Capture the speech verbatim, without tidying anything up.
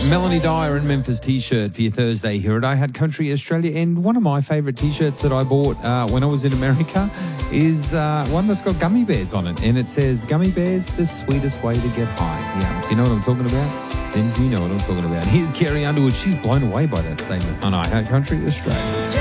Melanie Dyer and Memphis T-shirt for your Thursday here at I Had Country Australia. And one of my favourite T-shirts that I bought uh, when I was in America is uh, one that's got gummy bears on it. And it says, gummy bears, the sweetest way to get high. Yeah, if you know what I'm talking about, then you know what I'm talking about. Here's Carrie Underwood. She's blown away by that statement on I Had Country Australia.